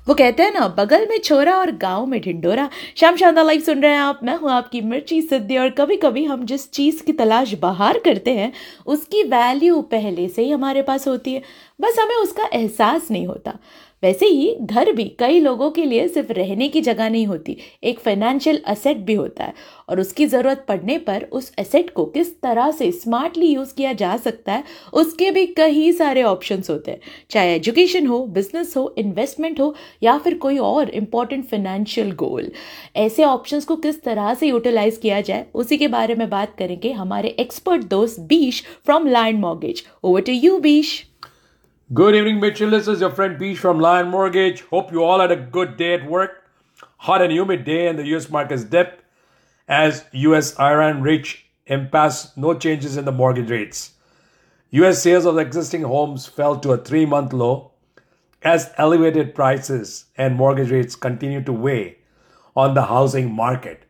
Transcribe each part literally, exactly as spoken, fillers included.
वो कहते हैं ना, बगल में छोरा और गांव में ढिंडोरा। शाम शानदार लाइव सुन रहे हैं आप, मैं हूं आपकी मिर्ची सिद्धि। और कभी कभी हम जिस चीज़ की तलाश बाहर करते हैं उसकी वैल्यू पहले से ही हमारे पास होती है, बस हमें उसका एहसास नहीं होता। वैसे ही घर भी कई लोगों के लिए सिर्फ रहने की जगह नहीं होती, एक फाइनेंशियल एसेट भी होता है। और उसकी ज़रूरत पड़ने पर उस एसेट को किस तरह से स्मार्टली यूज़ किया जा सकता है, उसके भी कई सारे ऑप्शंस होते हैं। चाहे एजुकेशन हो, बिजनेस हो, इन्वेस्टमेंट हो या फिर कोई और इम्पॉर्टेंट फाइनेंशियल गोल, ऐसे ऑप्शंस को किस तरह से यूटिलाइज किया जाए, उसी के बारे में बात करेंगे हमारे एक्सपर्ट दोस्त बीश from lion mortgage. Over to you बीश। Good evening, Mitchell. This is your friend Peach from Lion Mortgage. Hope you all had a good day at work. Hot and humid day, and the U S markets dipped as U S-Iran reached impasse. No changes in the mortgage rates. U S sales of existing homes fell to a three-month low as elevated prices and mortgage rates continue to weigh on the housing market.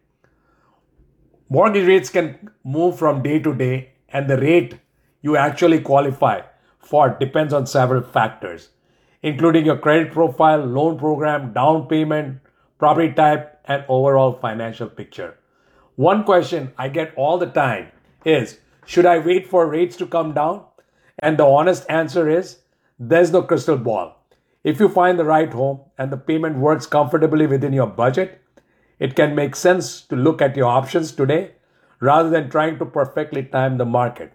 Mortgage rates can move from day to day, and the rate you actually qualify for depends on several factors, including your credit profile, loan program, down payment, property type, and overall financial picture. One question I get all the time is, should I wait for rates to come down? And the honest answer is, there's no crystal ball. If you find the right home and the payment works comfortably within your budget, it can make sense to look at your options today rather than trying to perfectly time the market.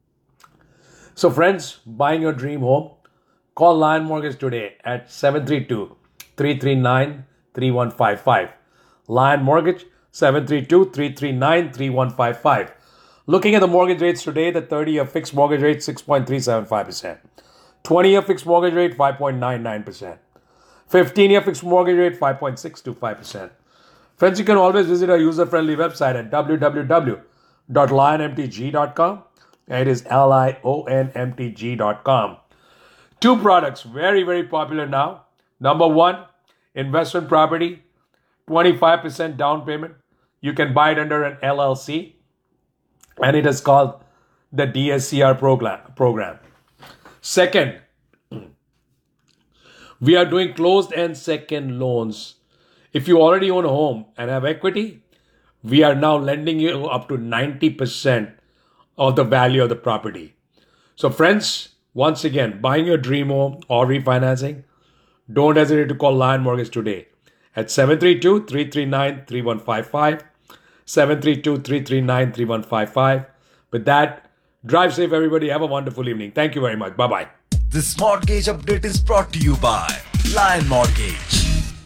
So friends, buying your dream home, call Lion Mortgage today at seven three two, three three nine, three one five five. Lion Mortgage, seven three two, three three nine, three one five five. Looking at the mortgage rates today, the thirty-year fixed mortgage rate, six point three seven five percent. twenty-year fixed mortgage rate, five point nine nine percent. fifteen-year fixed mortgage rate, five point six two five percent. Friends, you can always visit our user-friendly website at w w w dot lion m t g dot com. It is L I O N M T G dot com. Two products very, very popular now. Number one, investment property, twenty-five percent down payment. You can buy it under an L L C, and it is called the D S C R program. program. Second, we are doing closed and second loans. If you already own a home and have equity, we are now lending you up to ninety percent of the value of the property. So friends, once again, buying your dream home or refinancing, don't hesitate to call Lion Mortgage today at seven three two, three three nine, three one five five, seven three two, three three nine, three one five five. With that, drive safe everybody. Have a wonderful evening. Thank you very much. Bye-bye. This mortgage update is brought to you by Lion Mortgage.